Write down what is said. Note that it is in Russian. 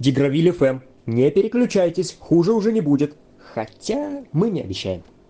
Дигравиль ФМ. Не переключайтесь, хуже уже не будет. Хотя мы не обещаем.